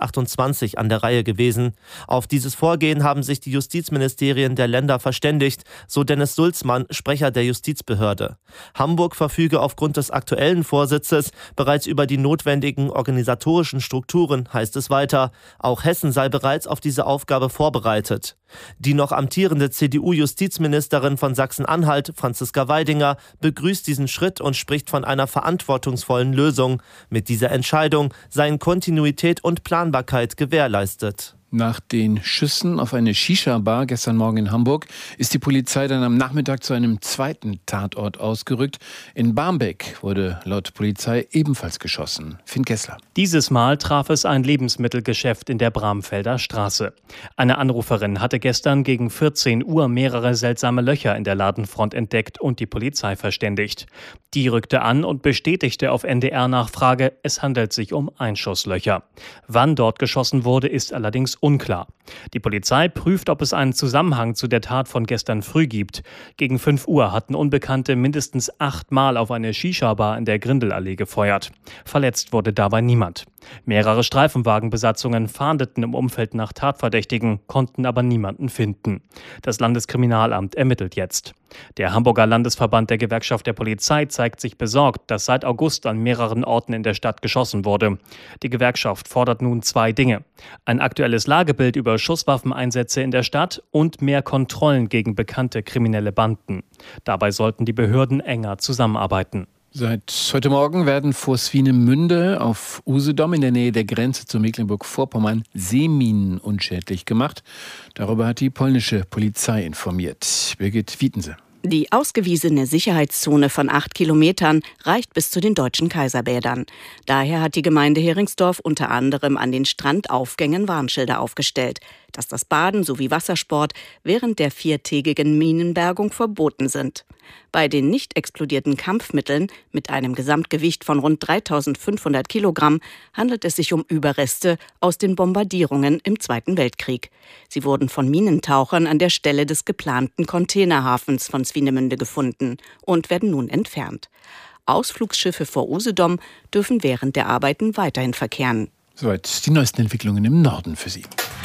2028 an der Reihe gewesen. Auf dieses Vorgehen haben sich die Justizministerien der Länder verständigt, so Dennis Sulzmann, Sprecher der Justizbehörde. Hamburg verfüge aufgrund des aktuellen Vorsitzes bereits über die notwendigen organisatorischen Strukturen, heißt es weiter. Auch Hessen sei bereits auf diese Aufgabe vorbereitet. Die noch amtierende CDU-Justizministerin von Sachsen-Anhalt, Franziska Weidinger, begrüßt diesen Schritt und spricht von einer verantwortungsvollen Lösung. Mit dieser Entscheidung seien Kontinuität und Planbarkeit gewährleistet. Nach den Schüssen auf eine Shisha-Bar gestern Morgen in Hamburg ist die Polizei dann am Nachmittag zu einem zweiten Tatort ausgerückt. In Barmbek wurde laut Polizei ebenfalls geschossen. Finn Kessler. Dieses Mal traf es ein Lebensmittelgeschäft in der Bramfelder Straße. Eine Anruferin hatte gestern gegen 14 Uhr mehrere seltsame Löcher in der Ladenfront entdeckt und die Polizei verständigt. Die rückte an und bestätigte auf NDR-Nachfrage, es handelt sich um Einschusslöcher. Wann dort geschossen wurde, ist allerdings unklar. Die Polizei prüft, ob es einen Zusammenhang zu der Tat von gestern früh gibt. Gegen 5 Uhr hatten Unbekannte mindestens 8 Mal auf eine Shisha-Bar in der Grindelallee gefeuert. Verletzt wurde dabei niemand. Mehrere Streifenwagenbesatzungen fahndeten im Umfeld nach Tatverdächtigen, konnten aber niemanden finden. Das Landeskriminalamt ermittelt jetzt. Der Hamburger Landesverband der Gewerkschaft der Polizei zeigt sich besorgt, dass seit August an mehreren Orten in der Stadt geschossen wurde. Die Gewerkschaft fordert nun 2 Dinge: ein aktuelles Lagebild über Schusswaffeneinsätze in der Stadt und mehr Kontrollen gegen bekannte kriminelle Banden. Dabei sollten die Behörden enger zusammenarbeiten. Seit heute Morgen werden vor Swinemünde auf Usedom in der Nähe der Grenze zu Mecklenburg-Vorpommern Seeminen unschädlich gemacht. Darüber hat die polnische Polizei informiert. Birgit Wiedense. Die ausgewiesene Sicherheitszone von 8 Kilometern reicht bis zu den deutschen Kaiserbädern. Daher hat die Gemeinde Heringsdorf unter anderem an den Strandaufgängen Warnschilder aufgestellt, dass das Baden sowie Wassersport während der 4-tägigen Minenbergung verboten sind. Bei den nicht explodierten Kampfmitteln mit einem Gesamtgewicht von rund 3.500 Kilogramm handelt es sich um Überreste aus den Bombardierungen im Zweiten Weltkrieg. Sie wurden von Minentauchern an der Stelle des geplanten Containerhafens von Swinemünde gefunden und werden nun entfernt. Ausflugsschiffe vor Usedom dürfen während der Arbeiten weiterhin verkehren. Soweit die neuesten Entwicklungen im Norden für Sie.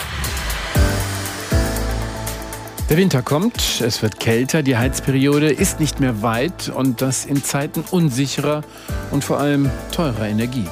Der Winter kommt, es wird kälter, die Heizperiode ist nicht mehr weit und das in Zeiten unsicherer und vor allem teurer Energie.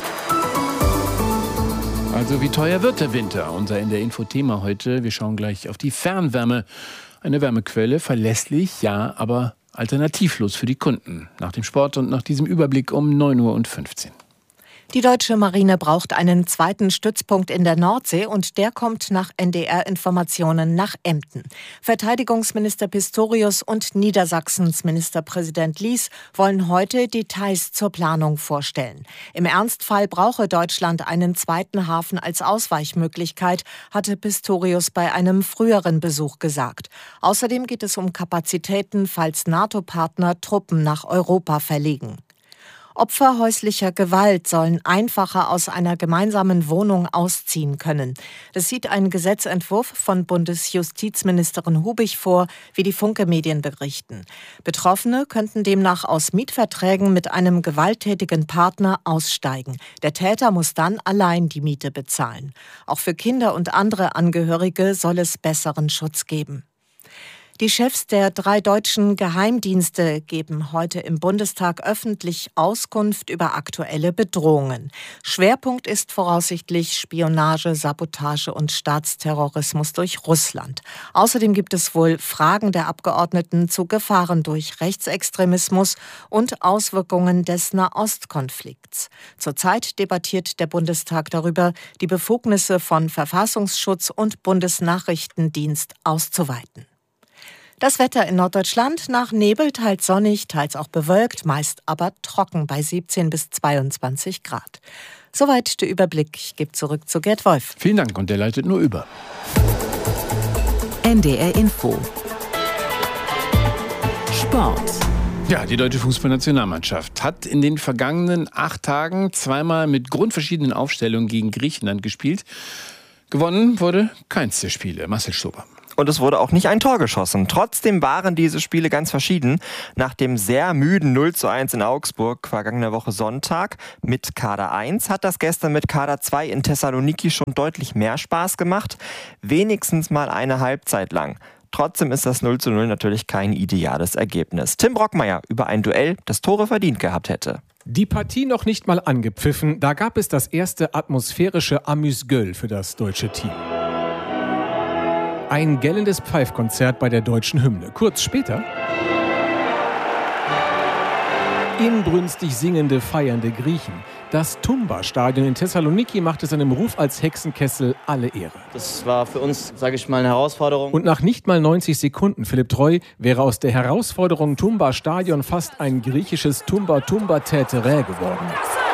Also wie teuer wird der Winter? Unser NDR-Info-Thema heute. Wir schauen gleich auf die Fernwärme. Eine Wärmequelle, verlässlich, ja, aber alternativlos für die Kunden. Nach dem Sport und nach diesem Überblick um 9:15 Uhr. Die deutsche Marine braucht einen zweiten Stützpunkt in der Nordsee und der kommt nach NDR-Informationen nach Emden. Verteidigungsminister Pistorius und Niedersachsens Ministerpräsident Lies wollen heute Details zur Planung vorstellen. Im Ernstfall brauche Deutschland einen zweiten Hafen als Ausweichmöglichkeit, hatte Pistorius bei einem früheren Besuch gesagt. Außerdem geht es um Kapazitäten, falls NATO-Partner Truppen nach Europa verlegen. Opfer häuslicher Gewalt sollen einfacher aus einer gemeinsamen Wohnung ausziehen können. Das sieht ein Gesetzentwurf von Bundesjustizministerin Hubig vor, wie die Funke-Medien berichten. Betroffene könnten demnach aus Mietverträgen mit einem gewalttätigen Partner aussteigen. Der Täter muss dann allein die Miete bezahlen. Auch für Kinder und andere Angehörige soll es besseren Schutz geben. Die Chefs der 3 deutschen Geheimdienste geben heute im Bundestag öffentlich Auskunft über aktuelle Bedrohungen. Schwerpunkt ist voraussichtlich Spionage, Sabotage und Staatsterrorismus durch Russland. Außerdem gibt es wohl Fragen der Abgeordneten zu Gefahren durch Rechtsextremismus und Auswirkungen des Nahostkonflikts. Zurzeit debattiert der Bundestag darüber, die Befugnisse von Verfassungsschutz und Bundesnachrichtendienst auszuweiten. Das Wetter in Norddeutschland: nach Nebel, teils sonnig, teils auch bewölkt, meist aber trocken bei 17 bis 22 Grad. Soweit der Überblick. Ich gebe zurück zu Gerd Wolf. Vielen Dank und der leitet nur über. NDR Info. Sport. Ja, die deutsche Fußballnationalmannschaft hat in den vergangenen 8 Tagen zweimal mit grundverschiedenen Aufstellungen gegen Griechenland gespielt. Gewonnen wurde keins der Spiele. Marcel Stober. Und es wurde auch nicht ein Tor geschossen. Trotzdem waren diese Spiele ganz verschieden. Nach dem sehr müden 0:1 in Augsburg vergangene Woche Sonntag mit Kader 1 hat das gestern mit Kader 2 in Thessaloniki schon deutlich mehr Spaß gemacht. Wenigstens mal eine Halbzeit lang. Trotzdem ist das 0:0 natürlich kein ideales Ergebnis. Tim Brockmeier über ein Duell, das Tore verdient gehabt hätte. Die Partie noch nicht mal angepfiffen, da gab es das erste atmosphärische Amüs-Gueule für das deutsche Team. Ein gellendes Pfeifkonzert bei der deutschen Hymne. Kurz später inbrünstig singende, feiernde Griechen. Das Tumba-Stadion in Thessaloniki machte seinem Ruf als Hexenkessel alle Ehre. Das war für uns, sage ich mal, eine Herausforderung. Und nach nicht mal 90 Sekunden, Philipp Treu, wäre aus der Herausforderung Tumba-Stadion fast ein griechisches Tumba-Tumba-Täterä geworden.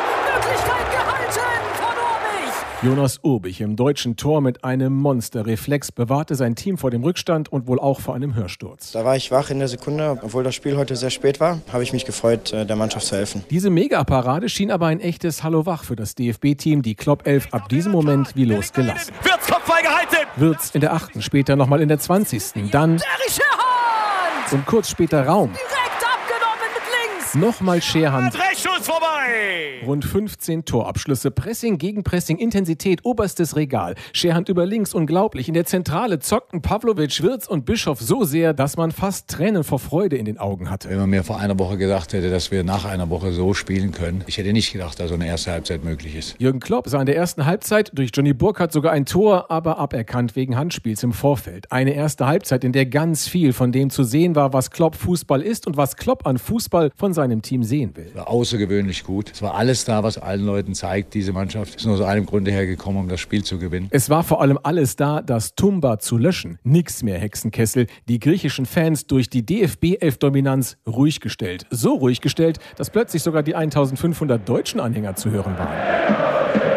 Jonas Urbich im deutschen Tor mit einem Monsterreflex bewahrte sein Team vor dem Rückstand und wohl auch vor einem Hörsturz. Da war ich wach in der Sekunde. Obwohl das Spiel heute sehr spät war, habe ich mich gefreut, der Mannschaft zu helfen. Diese Mega-Parade schien aber ein echtes Hallo-Wach für das DFB-Team. Die Klopp 11 ab diesem Moment wie losgelassen. Wirtz Kopfball gehalten! Wirtz in der 8., später nochmal in der 20. Dann und kurz später Raum. Direkt abgenommen mit links! Nochmal Scherhand. Schuss vorbei! Rund 15 Torabschlüsse, Pressing gegen Pressing, Intensität, oberstes Regal. Scherhand über links, unglaublich. In der Zentrale zockten Pavlovic, Wirtz und Bischof so sehr, dass man fast Tränen vor Freude in den Augen hatte. Wenn man mir vor einer Woche gesagt hätte, dass wir nach einer Woche so spielen können, ich hätte nicht gedacht, dass so eine erste Halbzeit möglich ist. Jürgen Klopp sah in der ersten Halbzeit durch Johnny Burkhardt sogar ein Tor, aber aberkannt wegen Handspiels im Vorfeld. Eine erste Halbzeit, in der ganz viel von dem zu sehen war, was Klopp Fußball ist und was Klopp an Fußball von seinem Team sehen will. Es war außergewöhnlich gut. Es war alles da, was allen Leuten zeigt, diese Mannschaft ist nur aus einem Grunde hergekommen, um das Spiel zu gewinnen. Es war vor allem alles da, das Tumba zu löschen. Nix mehr Hexenkessel. Die griechischen Fans durch die DFB-11-Dominanz ruhig gestellt. So ruhig gestellt, dass plötzlich sogar die 1500 deutschen Anhänger zu hören waren.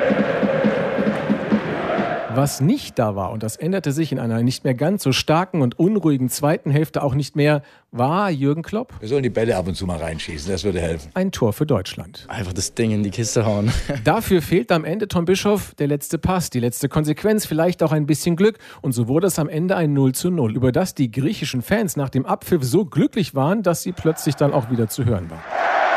Was nicht da war, und das änderte sich in einer nicht mehr ganz so starken und unruhigen zweiten Hälfte auch nicht mehr, war Jürgen Klopp. Wir sollen die Bälle ab und zu mal reinschießen, das würde helfen. Ein Tor für Deutschland. Einfach das Ding in die Kiste hauen. Dafür fehlt am Ende Tom Bischof der letzte Pass, die letzte Konsequenz, vielleicht auch ein bisschen Glück. Und so wurde es am Ende ein 0:0, über das die griechischen Fans nach dem Abpfiff so glücklich waren, dass sie plötzlich dann auch wieder zu hören waren.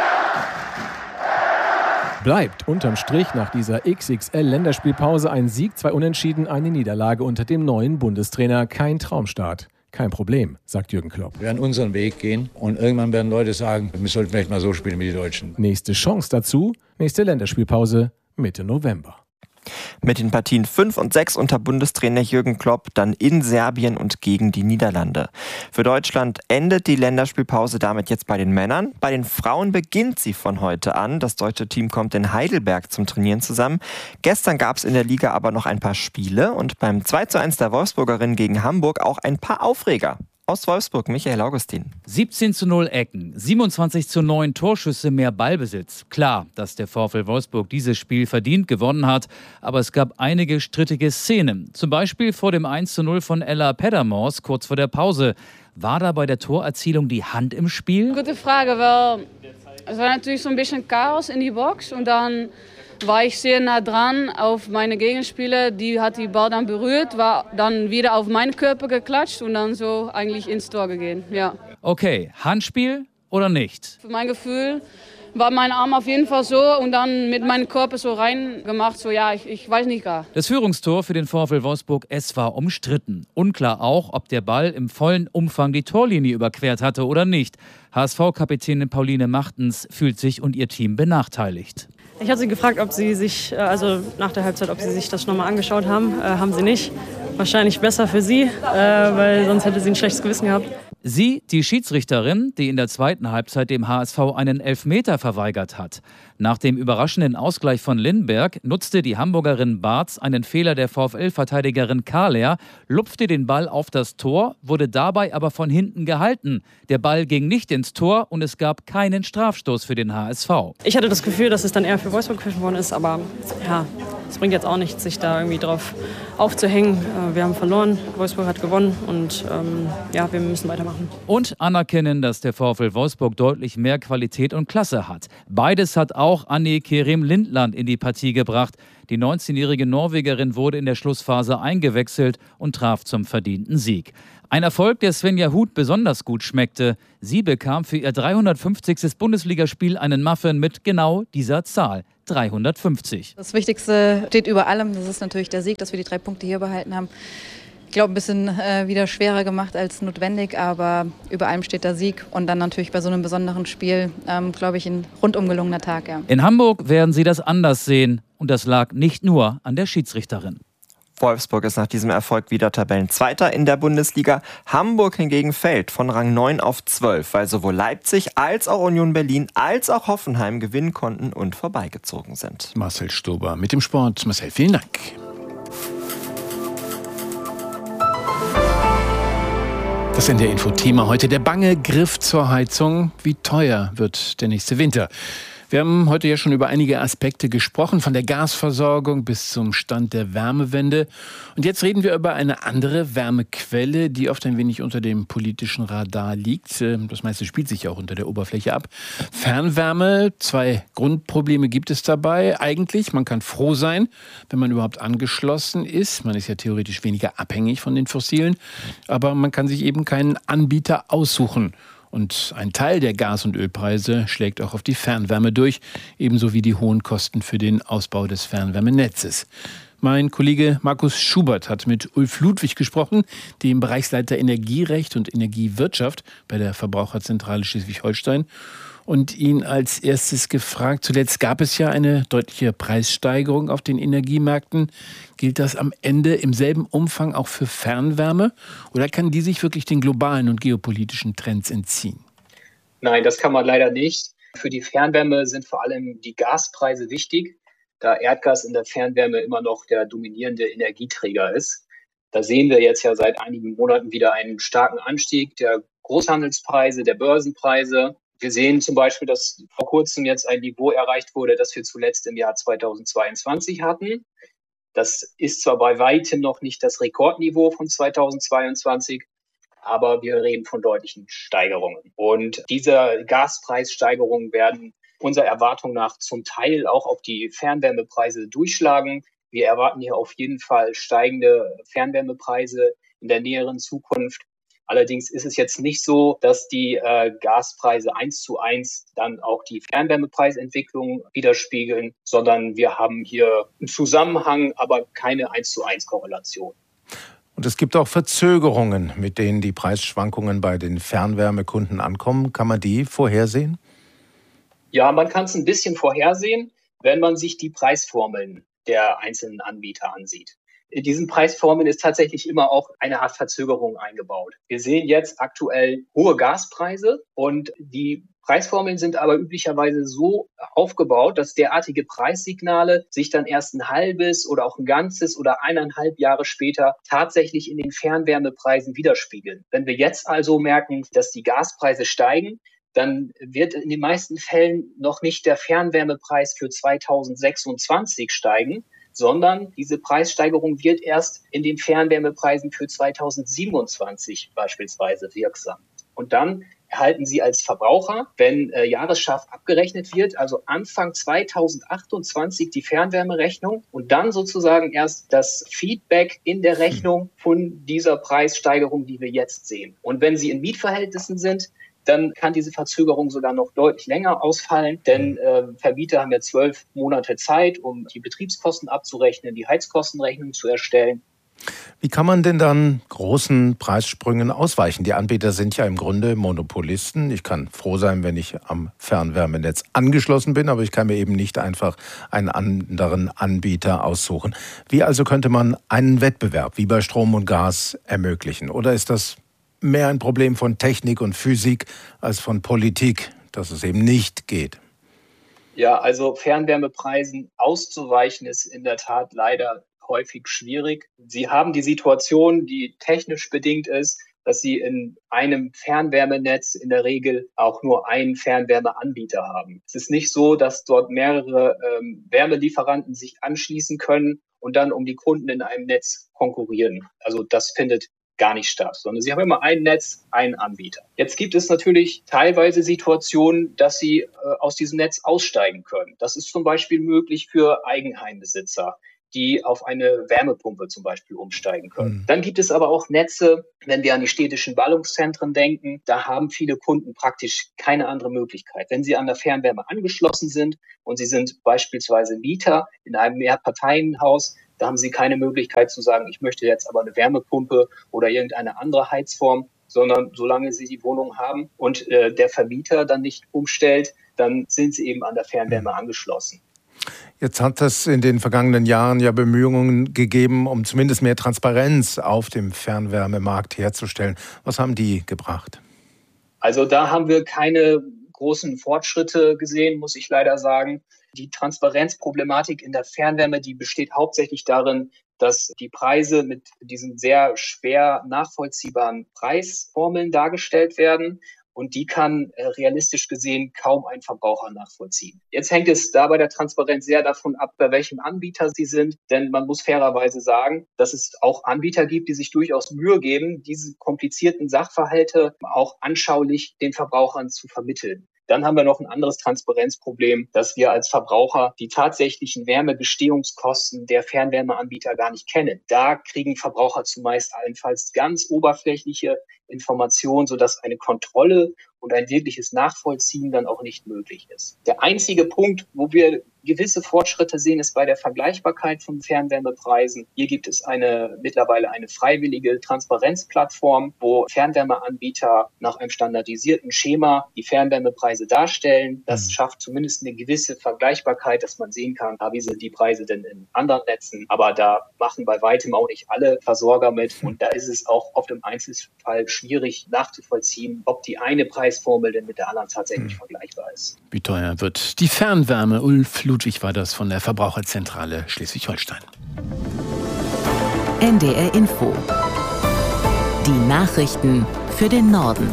Bleibt unterm Strich nach dieser XXL-Länderspielpause ein Sieg, 2 Unentschieden, eine Niederlage unter dem neuen Bundestrainer. Kein Traumstart. Kein Problem, sagt Jürgen Klopp. Wir werden unseren Weg gehen und irgendwann werden Leute sagen, wir sollten vielleicht mal so spielen wie die Deutschen. Nächste Chance dazu, nächste Länderspielpause Mitte November. Mit den Partien 5 und 6 unter Bundestrainer Jürgen Klopp dann in Serbien und gegen die Niederlande. Für Deutschland endet die Länderspielpause damit jetzt bei den Männern. Bei den Frauen beginnt sie von heute an. Das deutsche Team kommt in Heidelberg zum Trainieren zusammen. Gestern gab es in der Liga aber noch ein paar Spiele und beim 2:1 der Wolfsburgerinnen gegen Hamburg auch ein paar Aufreger. Aus Wolfsburg, Michael Augustin. 17:0 Ecken, 27:9 Torschüsse, mehr Ballbesitz. Klar, dass der VfL Wolfsburg dieses Spiel verdient gewonnen hat, aber es gab einige strittige Szenen. Zum Beispiel vor dem 1:0 von Ella Peddermors kurz vor der Pause. War da bei der Torerzielung die Hand im Spiel? Gute Frage, weil es war natürlich so ein bisschen Chaos in die Box und dann war ich sehr nah dran auf meine Gegenspieler. Die hat die Ball dann berührt, war dann wieder auf meinen Körper geklatscht und dann so eigentlich ins Tor gegangen. Ja. Okay, Handspiel oder nicht? Für mein Gefühl war mein Arm auf jeden Fall so und dann mit meinem Körper so reingemacht. So ja, ich weiß nicht gar. Das Führungstor für den VfL Wolfsburg, es war umstritten. Unklar auch, ob der Ball im vollen Umfang die Torlinie überquert hatte oder nicht. HSV-Kapitänin Pauline Machtens fühlt sich und ihr Team benachteiligt. Ich hatte sie gefragt, ob sie sich, also nach der Halbzeit, ob sie sich das nochmal angeschaut haben. Haben sie nicht. Wahrscheinlich besser für sie, weil sonst hätte sie ein schlechtes Gewissen gehabt. Sie, die Schiedsrichterin, die in der zweiten Halbzeit dem HSV einen Elfmeter verweigert hat. Nach dem überraschenden Ausgleich von Lindberg nutzte die Hamburgerin Bartz einen Fehler der VfL-Verteidigerin Kahler, lupfte den Ball auf das Tor, wurde dabei aber von hinten gehalten. Der Ball ging nicht ins Tor und es gab keinen Strafstoß für den HSV. Ich hatte das Gefühl, dass es dann eher für Wolfsburg gepfiffen worden ist, aber ja, es bringt jetzt auch nichts, sich da irgendwie drauf aufzuhängen. Wir haben verloren, Wolfsburg hat gewonnen und wir müssen weitermachen. Und anerkennen, dass der VfL Wolfsburg deutlich mehr Qualität und Klasse hat. Beides hat auch Annie Kerem Lindland in die Partie gebracht. Die 19-jährige Norwegerin wurde in der Schlussphase eingewechselt und traf zum verdienten Sieg. Ein Erfolg, der Svenja Huth besonders gut schmeckte. Sie bekam für ihr 350. Bundesligaspiel einen Muffin mit genau dieser Zahl, 350. Das Wichtigste steht über allem, das ist natürlich der Sieg, dass wir die 3 Punkte hier behalten haben. Ich glaube, ein bisschen wieder schwerer gemacht als notwendig, aber über allem steht der Sieg. Und dann natürlich bei so einem besonderen Spiel, glaube ich, ein rundum gelungener Tag. Ja. In Hamburg werden sie das anders sehen. Und das lag nicht nur an der Schiedsrichterin. Wolfsburg ist nach diesem Erfolg wieder Tabellenzweiter in der Bundesliga. Hamburg hingegen fällt von Rang 9 auf 12, weil sowohl Leipzig als auch Union Berlin als auch Hoffenheim gewinnen konnten und vorbeigezogen sind. Marcel Stober mit dem Sport. Marcel, vielen Dank. Das NDR-Info-Thema heute, der bange Griff zur Heizung. Wie teuer wird der nächste Winter? Wir haben heute ja schon über einige Aspekte gesprochen, von der Gasversorgung bis zum Stand der Wärmewende. Und jetzt reden wir über eine andere Wärmequelle, die oft ein wenig unter dem politischen Radar liegt. Das meiste spielt sich ja auch unter der Oberfläche ab. Fernwärme, 2 Grundprobleme gibt es dabei. Eigentlich, man kann froh sein, wenn man überhaupt angeschlossen ist. Man ist ja theoretisch weniger abhängig von den Fossilen. Aber man kann sich eben keinen Anbieter aussuchen. Und ein Teil der Gas- und Ölpreise schlägt auch auf die Fernwärme durch, ebenso wie die hohen Kosten für den Ausbau des Fernwärmenetzes. Mein Kollege Markus Schubert hat mit Ulf Ludwig gesprochen, dem Bereichsleiter Energierecht und Energiewirtschaft bei der Verbraucherzentrale Schleswig-Holstein, und ihn als erstes gefragt: Zuletzt gab es ja eine deutliche Preissteigerung auf den Energiemärkten. Gilt das am Ende im selben Umfang auch für Fernwärme? Oder kann die sich wirklich den globalen und geopolitischen Trends entziehen? Nein, das kann man leider nicht. Für die Fernwärme sind vor allem die Gaspreise wichtig, da Erdgas in der Fernwärme immer noch der dominierende Energieträger ist. Da sehen wir jetzt ja seit einigen Monaten wieder einen starken Anstieg der Großhandelspreise, der Börsenpreise. Wir sehen zum Beispiel, dass vor kurzem jetzt ein Niveau erreicht wurde, das wir zuletzt im Jahr 2022 hatten. Das ist zwar bei weitem noch nicht das Rekordniveau von 2022, aber wir reden von deutlichen Steigerungen. Und diese Gaspreissteigerungen werden unserer Erwartung nach zum Teil auch auf die Fernwärmepreise durchschlagen. Wir erwarten hier auf jeden Fall steigende Fernwärmepreise in der näheren Zukunft. Allerdings ist es jetzt nicht so, dass die Gaspreise 1:1 dann auch die Fernwärmepreisentwicklung widerspiegeln, sondern wir haben hier einen Zusammenhang, aber keine 1:1 Korrelation. Und es gibt auch Verzögerungen, mit denen die Preisschwankungen bei den Fernwärmekunden ankommen. Kann man die vorhersehen? Ja, man kann es ein bisschen vorhersehen, wenn man sich die Preisformeln der einzelnen Anbieter ansieht. In diesen Preisformeln ist tatsächlich immer auch eine Art Verzögerung eingebaut. Wir sehen jetzt aktuell hohe Gaspreise und die Preisformeln sind aber üblicherweise so aufgebaut, dass derartige Preissignale sich dann erst ein halbes oder auch ein ganzes oder 1,5 Jahre später tatsächlich in den Fernwärmepreisen widerspiegeln. Wenn wir jetzt also merken, dass die Gaspreise steigen, dann wird in den meisten Fällen noch nicht der Fernwärmepreis für 2026 steigen, sondern diese Preissteigerung wird erst in den Fernwärmepreisen für 2027 beispielsweise wirksam. Und dann erhalten Sie als Verbraucher, wenn Jahresschaff abgerechnet wird, also Anfang 2028 die Fernwärmerechnung und dann sozusagen erst das Feedback in der Rechnung von dieser Preissteigerung, die wir jetzt sehen. Und wenn Sie in Mietverhältnissen sind, dann kann diese Verzögerung sogar noch deutlich länger ausfallen, denn Vermieter haben ja 12 Monate Zeit, um die Betriebskosten abzurechnen, die Heizkostenrechnung zu erstellen. Wie kann man denn dann großen Preissprüngen ausweichen? Die Anbieter sind ja im Grunde Monopolisten. Ich kann froh sein, wenn ich am Fernwärmenetz angeschlossen bin, aber ich kann mir eben nicht einfach einen anderen Anbieter aussuchen. Wie also könnte man einen Wettbewerb wie bei Strom und Gas ermöglichen? Oder ist das mehr ein Problem von Technik und Physik als von Politik, dass es eben nicht geht? Ja, also Fernwärmepreisen auszuweichen ist in der Tat leider häufig schwierig. Sie haben die Situation, die technisch bedingt ist, dass sie in einem Fernwärmenetz in der Regel auch nur einen Fernwärmeanbieter haben. Es ist nicht so, dass dort mehrere Wärmelieferanten sich anschließen können und dann um die Kunden in einem Netz konkurrieren. Also das findet gar nicht statt, sondern sie haben immer ein Netz, einen Anbieter. Jetzt gibt es natürlich teilweise Situationen, dass sie aus diesem Netz aussteigen können. Das ist zum Beispiel möglich für Eigenheimbesitzer, die auf eine Wärmepumpe zum Beispiel umsteigen können. Dann gibt es aber auch Netze, wenn wir an die städtischen Ballungszentren denken, da haben viele Kunden praktisch keine andere Möglichkeit. Wenn sie an der Fernwärme angeschlossen sind und sie sind beispielsweise Mieter in einem Mehrparteienhaus, da haben sie keine Möglichkeit zu sagen, ich möchte jetzt aber eine Wärmepumpe oder irgendeine andere Heizform, sondern solange sie die Wohnung haben und der Vermieter dann nicht umstellt, dann sind sie eben an der Fernwärme angeschlossen. Jetzt hat es in den vergangenen Jahren ja Bemühungen gegeben, um zumindest mehr Transparenz auf dem Fernwärmemarkt herzustellen. Was haben die gebracht? Also da haben wir keine großen Fortschritte gesehen, muss ich leider sagen. Die Transparenzproblematik in der Fernwärme, die besteht hauptsächlich darin, dass die Preise mit diesen sehr schwer nachvollziehbaren Preisformeln dargestellt werden. Und die kann realistisch gesehen kaum ein Verbraucher nachvollziehen. Jetzt hängt es da bei der Transparenz sehr davon ab, bei welchem Anbieter sie sind. Denn man muss fairerweise sagen, dass es auch Anbieter gibt, die sich durchaus Mühe geben, diese komplizierten Sachverhalte auch anschaulich den Verbrauchern zu vermitteln. Dann haben wir noch ein anderes Transparenzproblem, dass wir als Verbraucher die tatsächlichen Wärmebestehungskosten der Fernwärmeanbieter gar nicht kennen. Da kriegen Verbraucher zumeist allenfalls ganz oberflächliche Informationen, sodass eine Kontrolle und ein wirkliches Nachvollziehen dann auch nicht möglich ist. Der einzige Punkt, wo wir gewisse Fortschritte sehen, ist bei der Vergleichbarkeit von Fernwärmepreisen. Hier gibt es mittlerweile eine freiwillige Transparenzplattform, wo Fernwärmeanbieter nach einem standardisierten Schema die Fernwärmepreise darstellen. Das schafft zumindest eine gewisse Vergleichbarkeit, dass man sehen kann, wie sind die Preise denn in anderen Netzen. Aber da machen bei weitem auch nicht alle Versorger mit. Und da ist es auch oft im Einzelfall schwierig nachzuvollziehen, ob die eine Preisformel denn mit der anderen tatsächlich vergleichbar ist. Wie teuer wird die Fernwärme? Ulf Ludwig war das von der Verbraucherzentrale Schleswig-Holstein. NDR Info. Die Nachrichten für den Norden.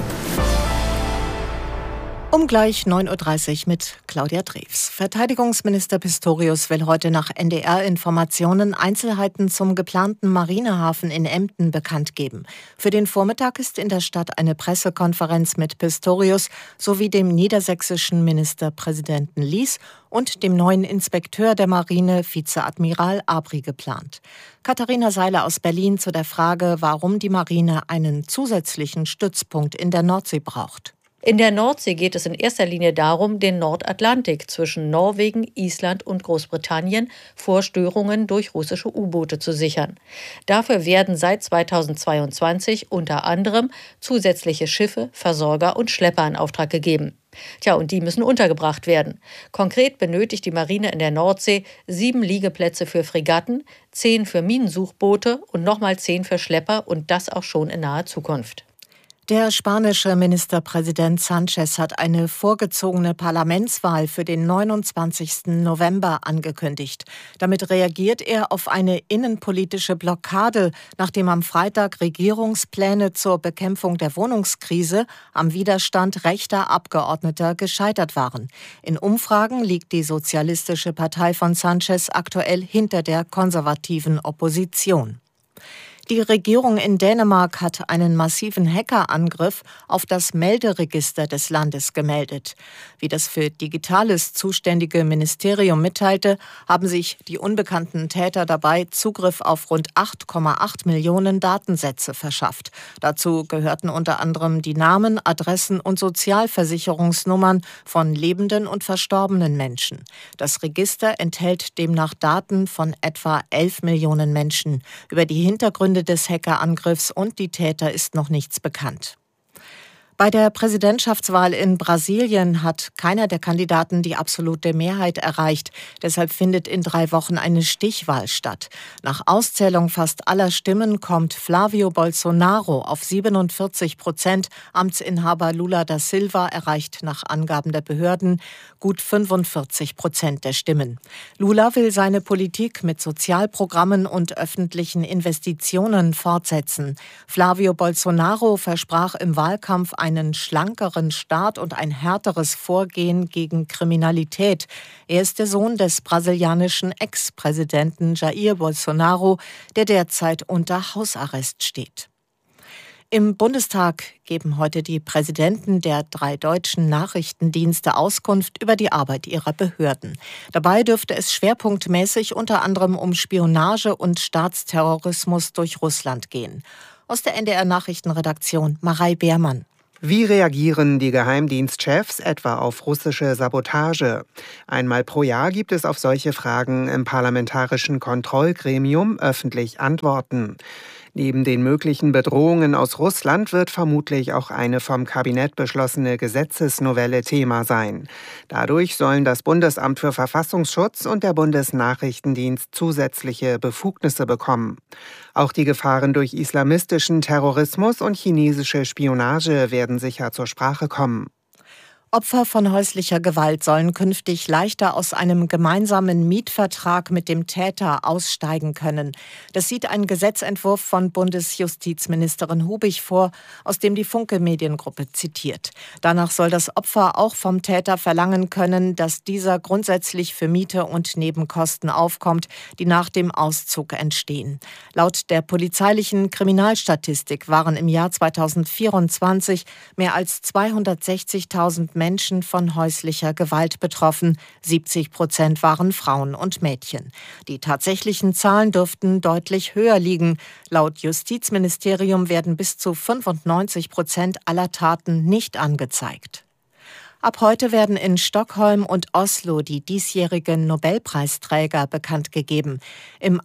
Um gleich 9.30 Uhr mit Claudia Drews. Verteidigungsminister Pistorius will heute nach NDR-Informationen Einzelheiten zum geplanten Marinehafen in Emden bekannt geben. Für den Vormittag ist in der Stadt eine Pressekonferenz mit Pistorius sowie dem niedersächsischen Ministerpräsidenten Lies und dem neuen Inspekteur der Marine, Vizeadmiral Abri, geplant. Katharina Seiler aus Berlin zu der Frage, warum die Marine einen zusätzlichen Stützpunkt in der Nordsee braucht. In der Nordsee geht es in erster Linie darum, den Nordatlantik zwischen Norwegen, Island und Großbritannien vor Störungen durch russische U-Boote zu sichern. Dafür werden seit 2022 unter anderem zusätzliche Schiffe, Versorger und Schlepper in Auftrag gegeben. Und die müssen untergebracht werden. Konkret benötigt die Marine in der Nordsee 7 Liegeplätze für Fregatten, 10 für Minensuchboote und nochmal 10 für Schlepper und das auch schon in naher Zukunft. Der spanische Ministerpräsident Sánchez hat eine vorgezogene Parlamentswahl für den 29. November angekündigt. Damit reagiert er auf eine innenpolitische Blockade, nachdem am Freitag Regierungspläne zur Bekämpfung der Wohnungskrise am Widerstand rechter Abgeordneter gescheitert waren. In Umfragen liegt die Sozialistische Partei von Sánchez aktuell hinter der konservativen Opposition. Die Regierung in Dänemark hat einen massiven Hackerangriff auf das Melderegister des Landes gemeldet. Wie das für Digitales zuständige Ministerium mitteilte, haben sich die unbekannten Täter dabei Zugriff auf rund 8,8 Millionen Datensätze verschafft. Dazu gehörten unter anderem die Namen, Adressen und Sozialversicherungsnummern von lebenden und verstorbenen Menschen. Das Register enthält demnach Daten von etwa 11 Millionen Menschen. Über die Hintergründe des Hackerangriffs und die Täter ist noch nichts bekannt. Bei der Präsidentschaftswahl in Brasilien hat keiner der Kandidaten die absolute Mehrheit erreicht. Deshalb findet in 3 Wochen eine Stichwahl statt. Nach Auszählung fast aller Stimmen kommt Flávio Bolsonaro auf 47%. Amtsinhaber Lula da Silva erreicht nach Angaben der Behörden gut 45% der Stimmen. Lula will seine Politik mit Sozialprogrammen und öffentlichen Investitionen fortsetzen. Flávio Bolsonaro versprach im Wahlkampf einen schlankeren Staat und ein härteres Vorgehen gegen Kriminalität. Er ist der Sohn des brasilianischen Ex-Präsidenten Jair Bolsonaro, der derzeit unter Hausarrest steht. Im Bundestag geben heute die Präsidenten der 3 deutschen Nachrichtendienste Auskunft über die Arbeit ihrer Behörden. Dabei dürfte es schwerpunktmäßig unter anderem um Spionage und Staatsterrorismus durch Russland gehen. Aus der NDR-Nachrichtenredaktion Marei Beermann. Wie reagieren die Geheimdienstchefs etwa auf russische Sabotage? Einmal pro Jahr gibt es auf solche Fragen im Parlamentarischen Kontrollgremium öffentlich Antworten. Neben den möglichen Bedrohungen aus Russland wird vermutlich auch eine vom Kabinett beschlossene Gesetzesnovelle Thema sein. Dadurch sollen das Bundesamt für Verfassungsschutz und der Bundesnachrichtendienst zusätzliche Befugnisse bekommen. Auch die Gefahren durch islamistischen Terrorismus und chinesische Spionage werden sicher zur Sprache kommen. Opfer von häuslicher Gewalt sollen künftig leichter aus einem gemeinsamen Mietvertrag mit dem Täter aussteigen können. Das sieht ein Gesetzentwurf von Bundesjustizministerin Hubig vor, aus dem die Funke Mediengruppe zitiert. Danach soll das Opfer auch vom Täter verlangen können, dass dieser grundsätzlich für Miete und Nebenkosten aufkommt, die nach dem Auszug entstehen. Laut der polizeilichen Kriminalstatistik waren im Jahr 2024 mehr als 260.000 Menschen von häuslicher Gewalt betroffen. 70% waren Frauen und Mädchen. Die tatsächlichen Zahlen dürften deutlich höher liegen. Laut Justizministerium werden bis zu 95% aller Taten nicht angezeigt. Ab heute werden in Stockholm und Oslo die diesjährigen Nobelpreisträger bekannt gegeben. Im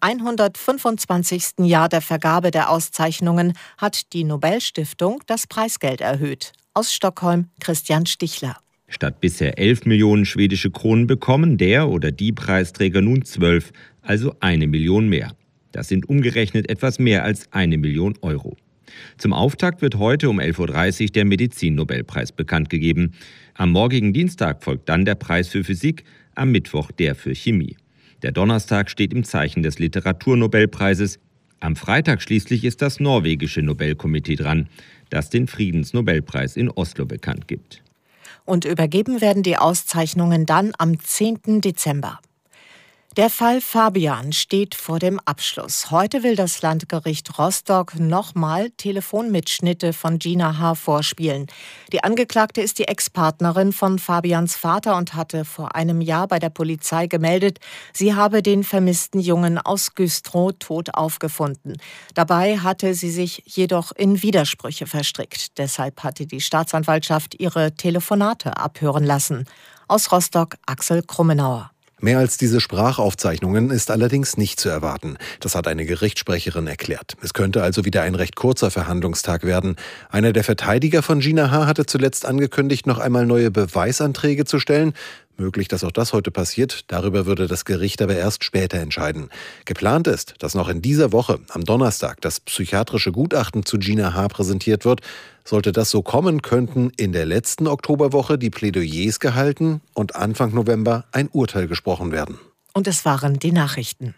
125. Jahr der Vergabe der Auszeichnungen hat die Nobelstiftung das Preisgeld erhöht. Aus Stockholm Christian Stichler. Statt bisher 11 Millionen schwedische Kronen bekommen der oder die Preisträger nun 12, also 1 Million mehr. Das sind umgerechnet etwas mehr als 1 Million Euro. Zum Auftakt wird heute um 11.30 Uhr der Medizin-Nobelpreis bekannt gegeben. Am morgigen Dienstag folgt dann der Preis für Physik, am Mittwoch der für Chemie. Der Donnerstag steht im Zeichen des Literaturnobelpreises. Am Freitag schließlich ist das norwegische Nobelkomitee dran, das den Friedensnobelpreis in Oslo bekannt gibt. Und übergeben werden die Auszeichnungen dann am 10. Dezember. Der Fall Fabian steht vor dem Abschluss. Heute will das Landgericht Rostock nochmal Telefonmitschnitte von Gina H. vorspielen. Die Angeklagte ist die Ex-Partnerin von Fabians Vater und hatte vor einem Jahr bei der Polizei gemeldet, sie habe den vermissten Jungen aus Güstrow tot aufgefunden. Dabei hatte sie sich jedoch in Widersprüche verstrickt. Deshalb hatte die Staatsanwaltschaft ihre Telefonate abhören lassen. Aus Rostock Axel Krummenauer. Mehr als diese Sprachaufzeichnungen ist allerdings nicht zu erwarten. Das hat eine Gerichtssprecherin erklärt. Es könnte also wieder ein recht kurzer Verhandlungstag werden. Einer der Verteidiger von Gina H. hatte zuletzt angekündigt, noch einmal neue Beweisanträge zu stellen. Möglich, dass auch das heute passiert. Darüber würde das Gericht aber erst später entscheiden. Geplant ist, dass noch in dieser Woche, am Donnerstag, das psychiatrische Gutachten zu Gina H. präsentiert wird. Sollte das so kommen, könnten in der letzten Oktoberwoche die Plädoyers gehalten und Anfang November ein Urteil gesprochen werden. Und es waren die Nachrichten.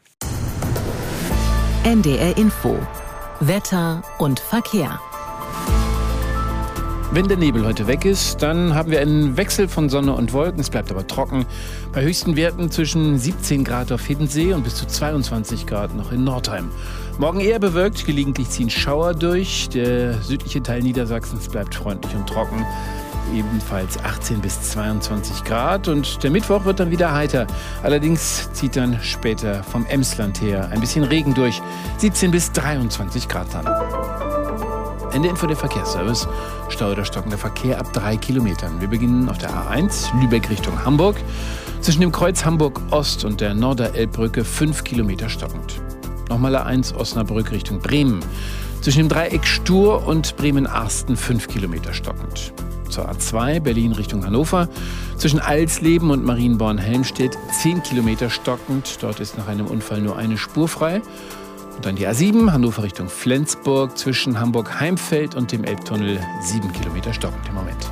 NDR Info. Wetter und Verkehr. Wenn der Nebel heute weg ist, dann haben wir einen Wechsel von Sonne und Wolken. Es bleibt aber trocken. Bei höchsten Werten zwischen 17 Grad auf Hiddensee und bis zu 22 Grad noch in Nordheim. Morgen eher bewölkt, gelegentlich ziehen Schauer durch. Der südliche Teil Niedersachsens bleibt freundlich und trocken. Ebenfalls 18 bis 22 Grad. Und der Mittwoch wird dann wieder heiter. Allerdings zieht dann später vom Emsland her ein bisschen Regen durch. 17 bis 23 Grad dann. Ende Info der Verkehrsservice. Stau oder stockender Verkehr ab 3 Kilometern. Wir beginnen auf der A1 Lübeck Richtung Hamburg. Zwischen dem Kreuz Hamburg Ost und der Norderelbbrücke 5 Kilometer stockend. Nochmal A1 Osnabrück Richtung Bremen. Zwischen dem Dreieck Stur und Bremen-Arsten 5 Kilometer stockend. Zur A2 Berlin Richtung Hannover. Zwischen Alsleben und Marienborn-Helmstedt 10 Kilometer stockend. Dort ist nach einem Unfall nur eine Spur frei. Und dann die A7 Hannover Richtung Flensburg. Zwischen Hamburg-Heimfeld und dem Elbtunnel 7 Kilometer stockend im Moment.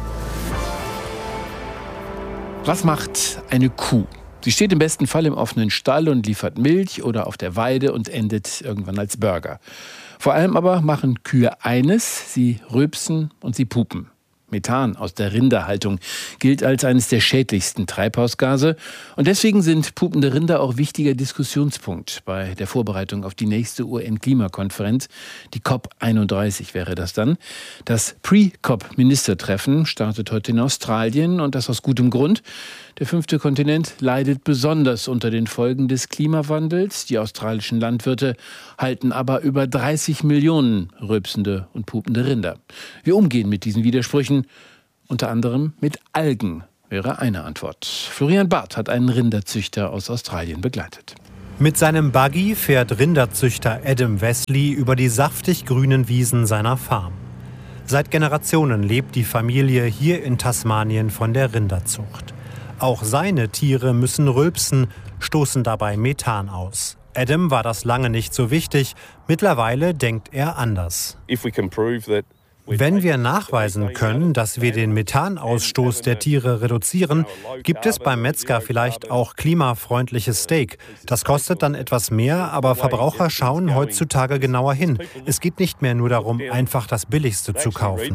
Was macht eine Kuh? Sie steht im besten Fall im offenen Stall und liefert Milch oder auf der Weide und endet irgendwann als Burger. Vor allem aber machen Kühe eines: sie rülpsen und sie pupen. Methan aus der Rinderhaltung gilt als eines der schädlichsten Treibhausgase. Und deswegen sind pupende Rinder auch wichtiger Diskussionspunkt bei der Vorbereitung auf die nächste UN-Klimakonferenz. Die COP31 wäre das dann. Das Pre-COP-Ministertreffen startet heute in Australien und das aus gutem Grund. Der 5. Kontinent leidet besonders unter den Folgen des Klimawandels. Die australischen Landwirte halten aber über 30 Millionen rülpsende und pupende Rinder. Wir umgehen mit diesen Widersprüchen, unter anderem mit Algen, wäre eine Antwort. Florian Barth hat einen Rinderzüchter aus Australien begleitet. Mit seinem Buggy fährt Rinderzüchter Adam Wesley über die saftig grünen Wiesen seiner Farm. Seit Generationen lebt die Familie hier in Tasmanien von der Rinderzucht. Auch seine Tiere müssen rülpsen, stoßen dabei Methan aus. Adam war das lange nicht so wichtig. Mittlerweile denkt er anders. Wenn wir nachweisen können, dass wir den Methanausstoß der Tiere reduzieren, gibt es beim Metzger vielleicht auch klimafreundliches Steak. Das kostet dann etwas mehr, aber Verbraucher schauen heutzutage genauer hin. Es geht nicht mehr nur darum, einfach das Billigste zu kaufen.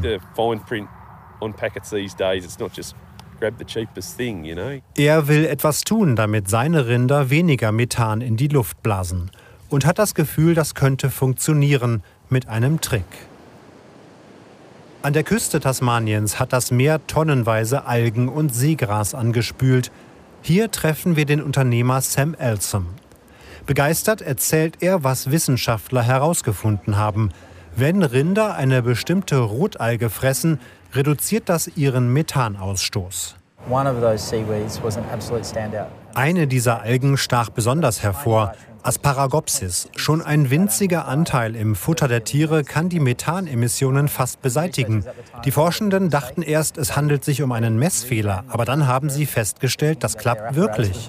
Er will etwas tun, damit seine Rinder weniger Methan in die Luft blasen. Und hat das Gefühl, das könnte funktionieren mit einem Trick. An der Küste Tasmaniens hat das Meer tonnenweise Algen und Seegras angespült. Hier treffen wir den Unternehmer Sam Elsom. Begeistert erzählt er, was Wissenschaftler herausgefunden haben. Wenn Rinder eine bestimmte Rotalge fressen, reduziert das ihren Methanausstoß. Eine dieser Algen stach besonders hervor, Asparagopsis. Schon ein winziger Anteil im Futter der Tiere kann die Methanemissionen fast beseitigen. Die Forschenden dachten erst, es handelt sich um einen Messfehler, aber dann haben sie festgestellt, das klappt wirklich.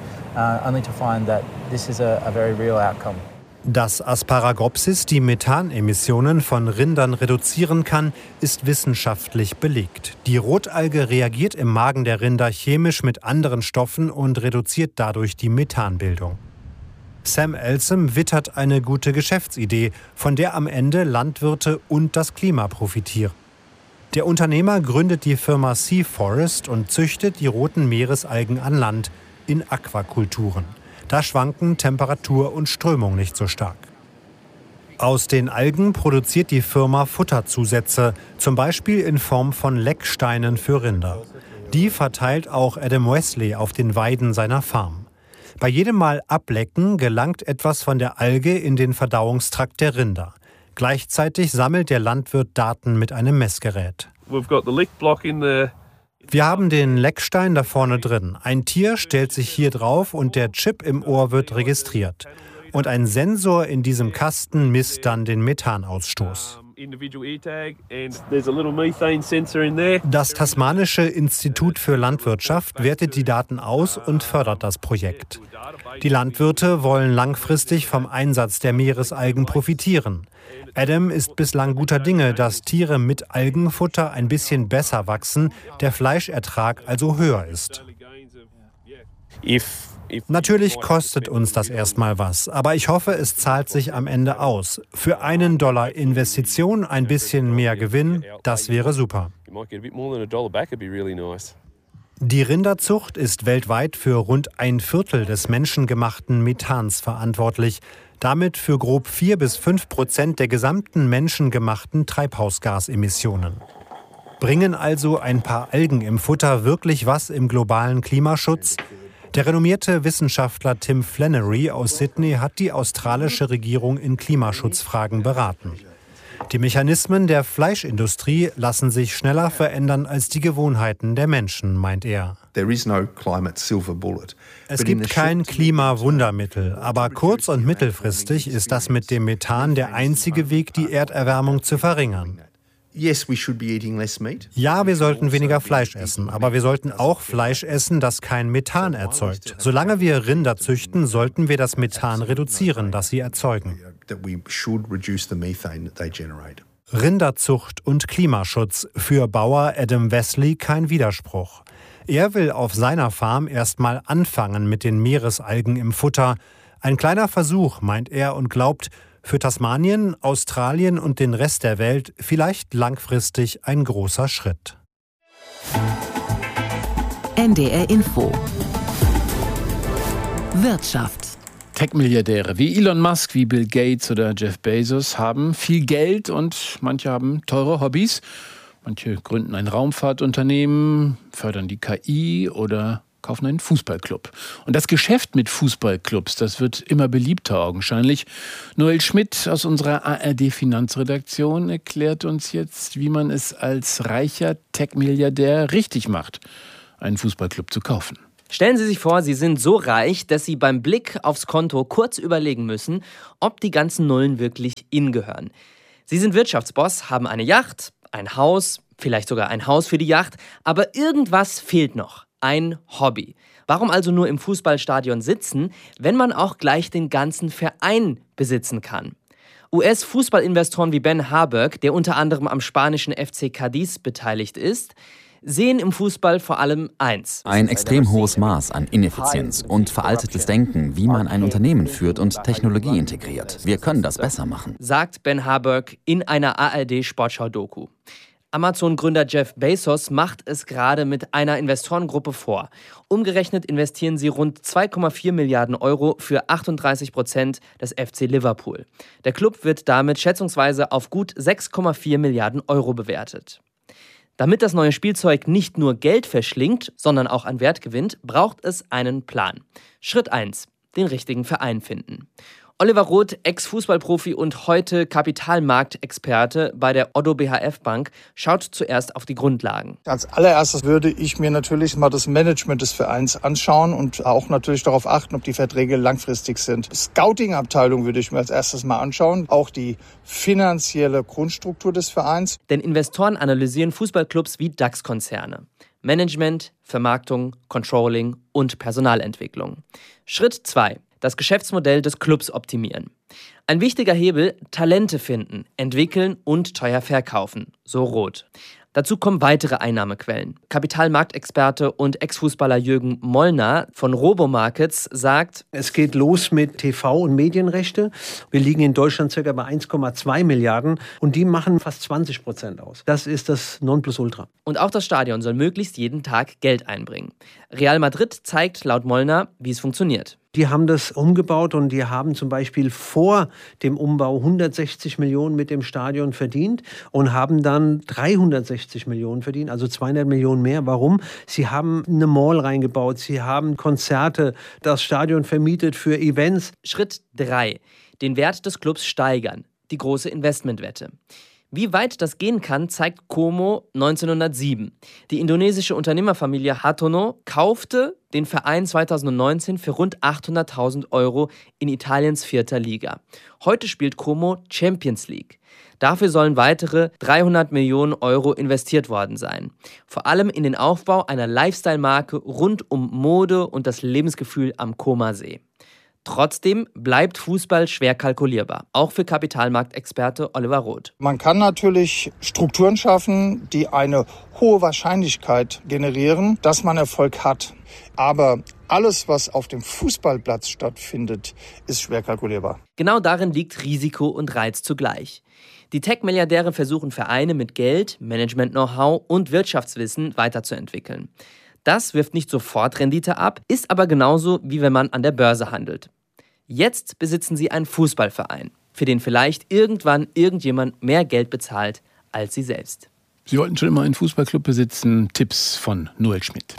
Dass Asparagopsis die Methanemissionen von Rindern reduzieren kann, ist wissenschaftlich belegt. Die Rotalge reagiert im Magen der Rinder chemisch mit anderen Stoffen und reduziert dadurch die Methanbildung. Sam Elsom wittert eine gute Geschäftsidee, von der am Ende Landwirte und das Klima profitieren. Der Unternehmer gründet die Firma Sea Forest und züchtet die roten Meeresalgen an Land in Aquakulturen. Da schwanken Temperatur und Strömung nicht so stark. Aus den Algen produziert die Firma Futterzusätze, zum Beispiel in Form von Lecksteinen für Rinder. Die verteilt auch Adam Wesley auf den Weiden seiner Farm. Bei jedem Mal ablecken gelangt etwas von der Alge in den Verdauungstrakt der Rinder. Gleichzeitig sammelt der Landwirt Daten mit einem Messgerät. Wir haben den Leckstein da vorne drin. Ein Tier stellt sich hier drauf und der Chip im Ohr wird registriert. Und ein Sensor in diesem Kasten misst dann den Methanausstoß. Das Tasmanische Institut für Landwirtschaft wertet die Daten aus und fördert das Projekt. Die Landwirte wollen langfristig vom Einsatz der Meeresalgen profitieren. Adam ist bislang guter Dinge, dass Tiere mit Algenfutter ein bisschen besser wachsen, der Fleischertrag also höher ist. Natürlich kostet uns das erstmal was, aber ich hoffe, es zahlt sich am Ende aus. Für $1 Investition ein bisschen mehr Gewinn, das wäre super. Die Rinderzucht ist weltweit für rund 1/4 des menschengemachten Methans verantwortlich, damit für grob 4-5% der gesamten menschengemachten Treibhausgasemissionen. Bringen also ein paar Algen im Futter wirklich was im globalen Klimaschutz? Der renommierte Wissenschaftler Tim Flannery aus Sydney hat die australische Regierung in Klimaschutzfragen beraten. Die Mechanismen der Fleischindustrie lassen sich schneller verändern als die Gewohnheiten der Menschen, meint er. Es gibt kein Klimawundermittel, aber kurz- und mittelfristig ist das mit dem Methan der einzige Weg, die Erderwärmung zu verringern. Ja, wir sollten weniger Fleisch essen, aber wir sollten auch Fleisch essen, das kein Methan erzeugt. Solange wir Rinder züchten, sollten wir das Methan reduzieren, das sie erzeugen. Rinderzucht und Klimaschutz, für Bauer Adam Wesley kein Widerspruch. Er will auf seiner Farm erstmal anfangen mit den Meeresalgen im Futter. Ein kleiner Versuch, meint er, und glaubt, für Tasmanien, Australien und den Rest der Welt vielleicht langfristig ein großer Schritt. NDR Info. Wirtschaft. Tech-Milliardäre wie Elon Musk, wie Bill Gates oder Jeff Bezos haben viel Geld und manche haben teure Hobbys. Manche gründen ein Raumfahrtunternehmen, fördern die KI oder kaufen einen Fußballclub. Und das Geschäft mit Fußballclubs, das wird immer beliebter augenscheinlich. Noel Schmidt aus unserer ARD-Finanzredaktion erklärt uns jetzt, wie man es als reicher Tech-Milliardär richtig macht, einen Fußballclub zu kaufen. Stellen Sie sich vor, Sie sind so reich, dass Sie beim Blick aufs Konto kurz überlegen müssen, ob die ganzen Nullen wirklich Ihnen gehören. Sie sind Wirtschaftsboss, haben eine Yacht, ein Haus, vielleicht sogar ein Haus für die Yacht, aber irgendwas fehlt noch. Ein Hobby. Warum also nur im Fußballstadion sitzen, wenn man auch gleich den ganzen Verein besitzen kann? US-Fußballinvestoren wie Ben Harburg, der unter anderem am spanischen FC Cadiz beteiligt ist, sehen im Fußball vor allem eins: ein extrem hohes Maß an Ineffizienz und veraltetes Denken, wie man ein Unternehmen führt und Technologie integriert. Wir können das besser machen, sagt Ben Harburg in einer ARD-Sportschau-Doku. Amazon-Gründer Jeff Bezos macht es gerade mit einer Investorengruppe vor. Umgerechnet investieren sie rund 2,4 Milliarden Euro für 38% des FC Liverpool. Der Club wird damit schätzungsweise auf gut 6,4 Milliarden Euro bewertet. Damit das neue Spielzeug nicht nur Geld verschlingt, sondern auch an Wert gewinnt, braucht es einen Plan. Schritt 1: den richtigen Verein finden. Oliver Roth, Ex-Fußballprofi und heute Kapitalmarktexperte bei der Oddo BHF Bank, schaut zuerst auf die Grundlagen. Als allererstes würde ich mir natürlich mal das Management des Vereins anschauen und auch natürlich darauf achten, ob die Verträge langfristig sind. Scouting-Abteilung würde ich mir als erstes mal anschauen, auch die finanzielle Grundstruktur des Vereins. Denn Investoren analysieren Fußballclubs wie DAX-Konzerne. Management, Vermarktung, Controlling und Personalentwicklung. Schritt 2: das Geschäftsmodell des Clubs optimieren. Ein wichtiger Hebel: Talente finden, entwickeln und teuer verkaufen, so Roth. Dazu kommen weitere Einnahmequellen. Kapitalmarktexperte und Ex-Fußballer Jürgen Mollner von Robomarkets sagt: Es geht los mit TV- und Medienrechte. Wir liegen in Deutschland ca. bei 1,2 Milliarden und die machen fast 20% aus. Das ist das Nonplusultra. Und auch das Stadion soll möglichst jeden Tag Geld einbringen. Real Madrid zeigt laut Mollner, wie es funktioniert. Die haben das umgebaut und die haben zum Beispiel vor dem Umbau 160 Millionen mit dem Stadion verdient und haben dann 360 Millionen verdient, also 200 Millionen mehr. Warum? Sie haben eine Mall reingebaut, sie haben Konzerte, das Stadion vermietet für Events. Schritt 3: den Wert des Clubs steigern, die große Investmentwette. Wie weit das gehen kann, zeigt Como 1907. Die indonesische Unternehmerfamilie Hartono kaufte den Verein 2019 für rund 800.000 Euro in Italiens 4. Liga. Heute spielt Como Champions League. Dafür sollen weitere 300 Millionen Euro investiert worden sein. Vor allem in den Aufbau einer Lifestyle-Marke rund um Mode und das Lebensgefühl am Comer-See. Trotzdem bleibt Fußball schwer kalkulierbar, auch für Kapitalmarktexperte Oliver Roth. Man kann natürlich Strukturen schaffen, die eine hohe Wahrscheinlichkeit generieren, dass man Erfolg hat. Aber alles, was auf dem Fußballplatz stattfindet, ist schwer kalkulierbar. Genau darin liegt Risiko und Reiz zugleich. Die Tech-Milliardäre versuchen Vereine mit Geld, Management-Know-how und Wirtschaftswissen weiterzuentwickeln. Das wirft nicht sofort Rendite ab, ist aber genauso, wie wenn man an der Börse handelt. Jetzt besitzen sie einen Fußballverein, für den vielleicht irgendwann irgendjemand mehr Geld bezahlt als sie selbst. Sie wollten schon immer einen Fußballclub besitzen. Tipps von Noel Schmidt.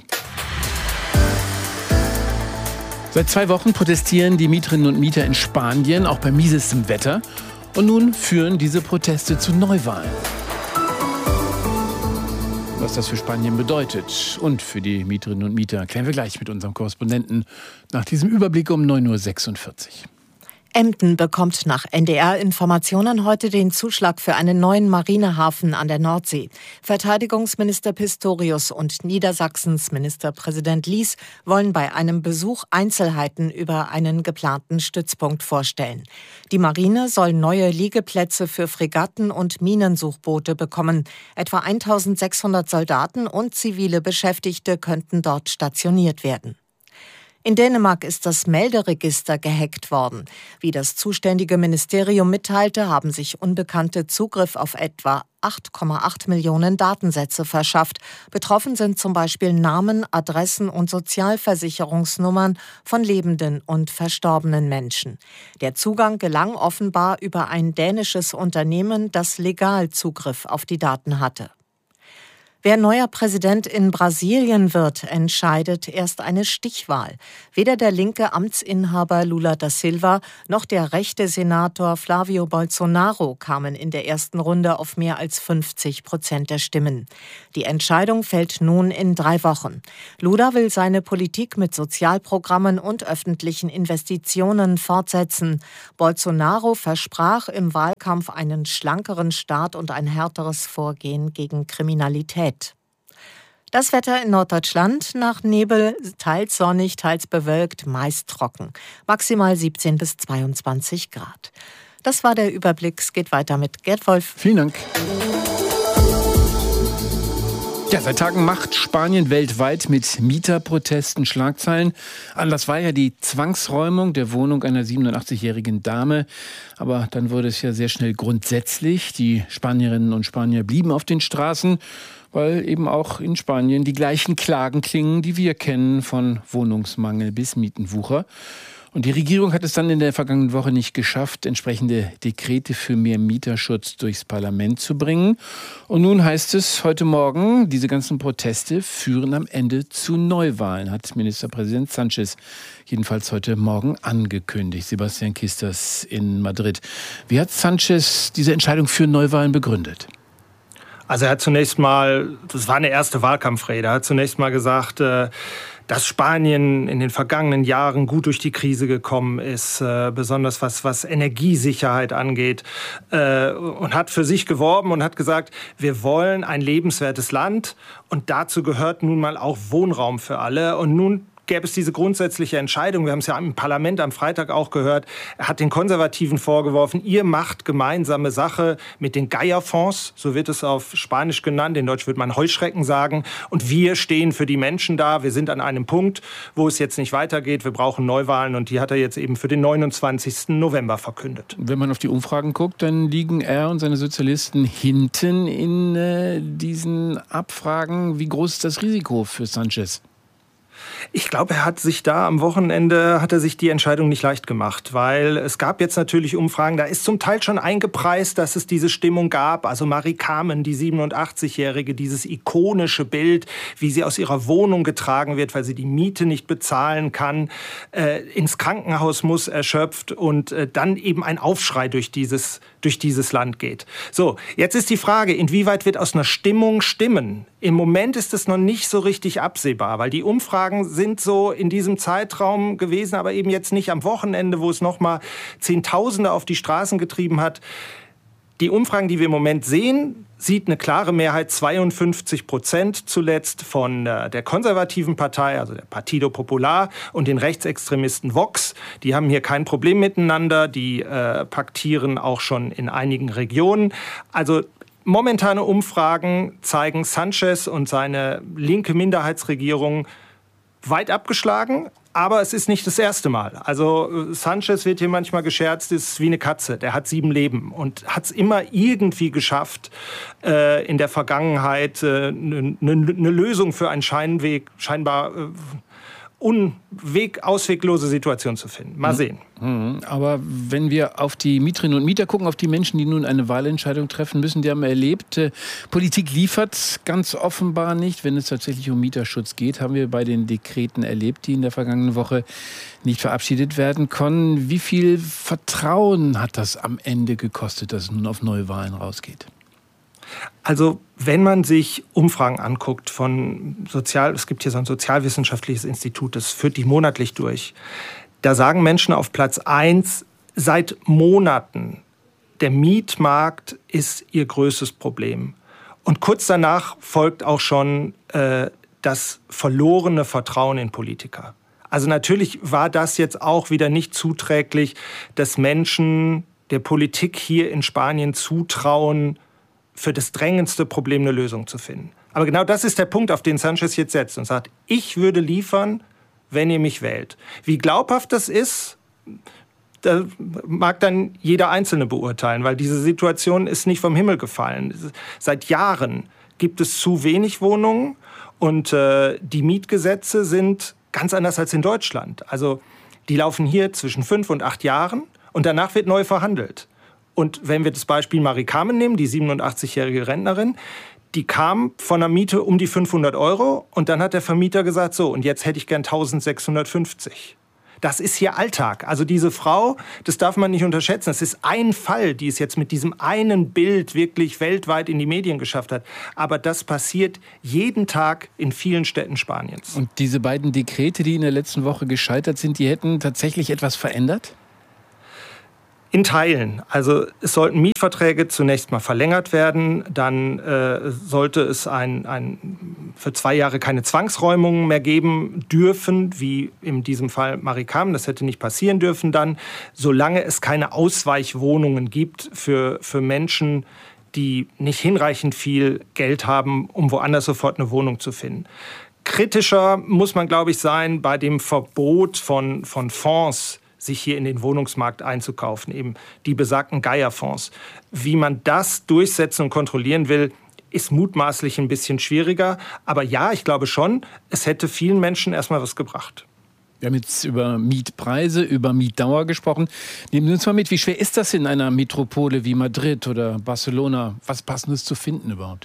Seit 2 Wochen protestieren die Mieterinnen und Mieter in Spanien, auch bei miesestem Wetter. Und nun führen diese Proteste zu Neuwahlen. Was das für Spanien bedeutet und für die Mieterinnen und Mieter, klären wir gleich mit unserem Korrespondenten nach diesem Überblick um 9.46 Uhr. Emden bekommt nach NDR-Informationen heute den Zuschlag für einen neuen Marinehafen an der Nordsee. Verteidigungsminister Pistorius und Niedersachsens Ministerpräsident Lies wollen bei einem Besuch Einzelheiten über einen geplanten Stützpunkt vorstellen. Die Marine soll neue Liegeplätze für Fregatten und Minensuchboote bekommen. Etwa 1.600 Soldaten und zivile Beschäftigte könnten dort stationiert werden. In Dänemark ist das Melderegister gehackt worden. Wie das zuständige Ministerium mitteilte, haben sich Unbekannte Zugriff auf etwa 8,8 Millionen Datensätze verschafft. Betroffen sind zum Beispiel Namen, Adressen und Sozialversicherungsnummern von lebenden und verstorbenen Menschen. Der Zugang gelang offenbar über ein dänisches Unternehmen, das legal Zugriff auf die Daten hatte. Wer neuer Präsident in Brasilien wird, entscheidet erst eine Stichwahl. Weder der linke Amtsinhaber Lula da Silva noch der rechte Senator Flávio Bolsonaro kamen in der ersten Runde auf mehr als 50% der Stimmen. Die Entscheidung fällt nun in 3 Wochen. Lula will seine Politik mit Sozialprogrammen und öffentlichen Investitionen fortsetzen. Bolsonaro versprach im Wahlkampf einen schlankeren Staat und ein härteres Vorgehen gegen Kriminalität. Das Wetter in Norddeutschland: nach Nebel, teils sonnig, teils bewölkt, meist trocken. Maximal 17 bis 22 Grad. Das war der Überblick. Es geht weiter mit Gerd Wolf. Vielen Dank. Ja, seit Tagen macht Spanien weltweit mit Mieterprotesten Schlagzeilen. Anlass war ja die Zwangsräumung der Wohnung einer 87-jährigen Dame. Aber dann wurde es ja sehr schnell grundsätzlich. Die Spanierinnen und Spanier blieben auf den Straßen, weil eben auch in Spanien die gleichen Klagen klingen, die wir kennen, von Wohnungsmangel bis Mietenwucher. Und die Regierung hat es dann in der vergangenen Woche nicht geschafft, entsprechende Dekrete für mehr Mieterschutz durchs Parlament zu bringen. Und nun heißt es heute Morgen, diese ganzen Proteste führen am Ende zu Neuwahlen, hat Ministerpräsident Sánchez jedenfalls heute Morgen angekündigt. Sebastian Kisters in Madrid. Wie hat Sánchez diese Entscheidung für Neuwahlen begründet? Also er hat zunächst mal, das war eine erste Wahlkampfrede, er hat zunächst mal gesagt, dass Spanien in den vergangenen Jahren gut durch die Krise gekommen ist, besonders was Energiesicherheit angeht, und hat für sich geworben und hat gesagt, wir wollen ein lebenswertes Land und dazu gehört nun mal auch Wohnraum für alle. Und nun gäbe es diese grundsätzliche Entscheidung. Wir haben es ja im Parlament am Freitag auch gehört. Er hat den Konservativen vorgeworfen, ihr macht gemeinsame Sache mit den Geierfonds, so wird es auf Spanisch genannt, in Deutsch würde man Heuschrecken sagen. Und wir stehen für die Menschen da. Wir sind an einem Punkt, wo es jetzt nicht weitergeht. Wir brauchen Neuwahlen und die hat er jetzt eben für den 29. November verkündet. Wenn man auf die Umfragen guckt, dann liegen er und seine Sozialisten hinten in diesen Abfragen. Wie groß ist das Risiko für Sánchez? Ich glaube, er hat sich da am Wochenende, die Entscheidung nicht leicht gemacht, weil es gab jetzt natürlich Umfragen, da ist zum Teil schon eingepreist, dass es diese Stimmung gab. Also Marie Carmen, die 87-Jährige, dieses ikonische Bild, wie sie aus ihrer Wohnung getragen wird, weil sie die Miete nicht bezahlen kann, ins Krankenhaus muss, erschöpft, und dann eben ein Aufschrei durch dieses Land geht. So, jetzt ist die Frage, inwieweit wird aus einer Stimmung Stimmen? Im Moment ist es noch nicht so richtig absehbar, weil die Umfragen sind so in diesem Zeitraum gewesen, aber eben jetzt nicht am Wochenende, wo es nochmal Zehntausende auf die Straßen getrieben hat. Die Umfragen, die wir im Moment sehen, sieht eine klare Mehrheit, 52% zuletzt von der konservativen Partei, also der Partido Popular, und den Rechtsextremisten Vox. Die haben hier kein Problem miteinander, die paktieren auch schon in einigen Regionen. Also momentane Umfragen zeigen Sánchez und seine linke Minderheitsregierung weit abgeschlagen, aber es ist nicht das erste Mal. Also Sánchez wird hier manchmal gescherzt, ist wie eine Katze. Der hat 7 Leben und hat es immer irgendwie geschafft, in der Vergangenheit eine Lösung für einen scheinbar ausweglose Situation zu finden. Mal sehen. Aber wenn wir auf die Mieterinnen und Mieter gucken, auf die Menschen, die nun eine Wahlentscheidung treffen müssen, die haben erlebt, Politik liefert ganz offenbar nicht. Wenn es tatsächlich um Mieterschutz geht, haben wir bei den Dekreten erlebt, die in der vergangenen Woche nicht verabschiedet werden konnten. Wie viel Vertrauen hat das am Ende gekostet, dass es nun auf Neuwahlen rausgeht? Also wenn man sich Umfragen anguckt es gibt hier so ein sozialwissenschaftliches Institut, das führt die monatlich durch. Da sagen Menschen auf Platz 1 seit Monaten, der Mietmarkt ist ihr größtes Problem. Und kurz danach folgt auch schon das verlorene Vertrauen in Politiker. Also natürlich war das jetzt auch wieder nicht zuträglich, dass Menschen der Politik hier in Spanien zutrauen, für das drängendste Problem eine Lösung zu finden. Aber genau das ist der Punkt, auf den Sanchez jetzt setzt und sagt, ich würde liefern, wenn ihr mich wählt. Wie glaubhaft das ist, da mag dann jeder Einzelne beurteilen, weil diese Situation ist nicht vom Himmel gefallen. Seit Jahren gibt es zu wenig Wohnungen und die Mietgesetze sind ganz anders als in Deutschland. Also die laufen hier zwischen 5 und 8 Jahren und danach wird neu verhandelt. Und wenn wir das Beispiel Marie Carmen nehmen, die 87-jährige Rentnerin, die kam von einer Miete um die 500 € und dann hat der Vermieter gesagt, so, und jetzt hätte ich gern 1650. Das ist hier Alltag. Also diese Frau, das darf man nicht unterschätzen. Das ist ein Fall, die es jetzt mit diesem einen Bild wirklich weltweit in die Medien geschafft hat. Aber das passiert jeden Tag in vielen Städten Spaniens. Und diese beiden Dekrete, die in der letzten Woche gescheitert sind, die hätten tatsächlich etwas verändert? In Teilen. Also es sollten Mietverträge zunächst mal verlängert werden. Dann sollte es für 2 Jahre keine Zwangsräumungen mehr geben dürfen, wie in diesem Fall Marie Carmen. Das hätte nicht passieren dürfen dann, solange es keine Ausweichwohnungen gibt für Menschen, die nicht hinreichend viel Geld haben, um woanders sofort eine Wohnung zu finden. Kritischer muss man, glaube ich, sein bei dem Verbot von Fonds, sich hier in den Wohnungsmarkt einzukaufen, eben die besagten Gaia-Fonds. Wie man das durchsetzen und kontrollieren will, ist mutmaßlich ein bisschen schwieriger. Aber ja, ich glaube schon, es hätte vielen Menschen erstmal was gebracht. Wir haben jetzt über Mietpreise, über Mietdauer gesprochen. Nehmen Sie uns mal mit, wie schwer ist das in einer Metropole wie Madrid oder Barcelona, was Passendes zu finden überhaupt?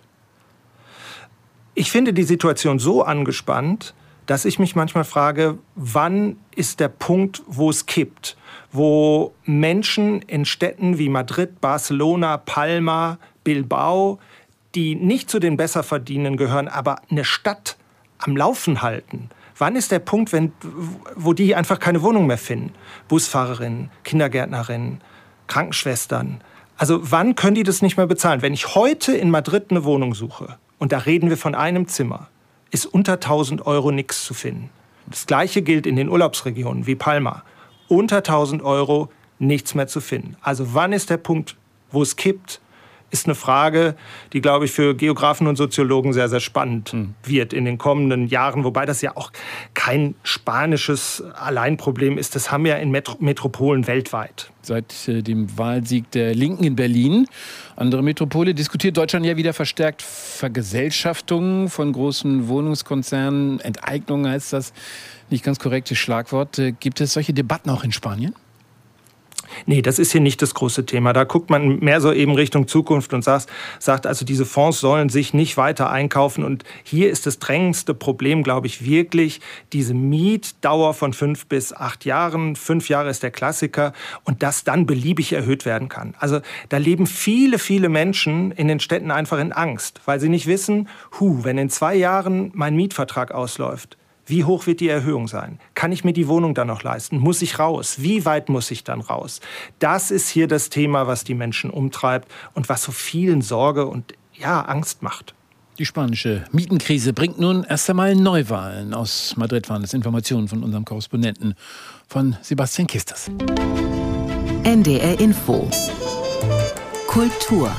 Ich finde die Situation so angespannt, dass ich mich manchmal frage, wann ist der Punkt, wo es kippt? Wo Menschen in Städten wie Madrid, Barcelona, Palma, Bilbao, die nicht zu den Besserverdienenden gehören, aber eine Stadt am Laufen halten. Wann ist der Punkt, wo die einfach keine Wohnung mehr finden? Busfahrerinnen, Kindergärtnerinnen, Krankenschwestern. Also wann können die das nicht mehr bezahlen? Wenn ich heute in Madrid eine Wohnung suche, und da reden wir von einem Zimmer, ist unter 1.000 € nichts zu finden. Das Gleiche gilt in den Urlaubsregionen wie Palma. Unter 1.000 € nichts mehr zu finden. Also wann ist der Punkt, wo es kippt, ist eine Frage, die, glaube ich, für Geografen und Soziologen sehr, sehr spannend wird in den kommenden Jahren. Wobei das ja auch kein spanisches Alleinproblem ist. Das haben wir ja in Metropolen weltweit. Seit dem Wahlsieg der Linken in Berlin, andere Metropole, diskutiert Deutschland ja wieder verstärkt Vergesellschaftung von großen Wohnungskonzernen. Enteignung heißt das, nicht ganz korrektes Schlagwort. Gibt es solche Debatten auch in Spanien? Nee, das ist hier nicht das große Thema. Da guckt man mehr so eben Richtung Zukunft und sagt, also diese Fonds sollen sich nicht weiter einkaufen. Und hier ist das drängendste Problem, glaube ich, wirklich diese Mietdauer von 5 bis 8 Jahren. 5 Jahre ist der Klassiker und das dann beliebig erhöht werden kann. Also da leben viele, viele Menschen in den Städten einfach in Angst, weil sie nicht wissen, wenn in 2 Jahren mein Mietvertrag ausläuft, wie hoch wird die Erhöhung sein? Kann ich mir die Wohnung dann noch leisten? Muss ich raus? Wie weit muss ich dann raus? Das ist hier das Thema, was die Menschen umtreibt und was so vielen Sorge und Angst macht. Die spanische Mietenkrise bringt nun erst einmal Neuwahlen. Aus Madrid waren das Informationen von unserem Korrespondenten, von Sebastian Kistas. NDR Info. Kultur.